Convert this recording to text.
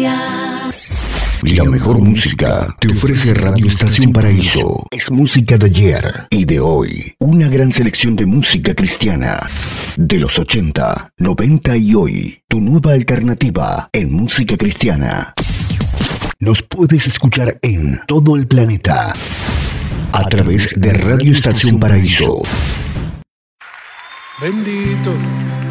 día. La mejor música te ofrece Radio Estación Paraíso. Es música de ayer y de hoy. Una gran selección de música cristiana. De los 80, 90 y hoy. Tu nueva alternativa en música cristiana. Nos puedes escuchar en todo el planeta. A través de Radio Estación Paraíso. Bendito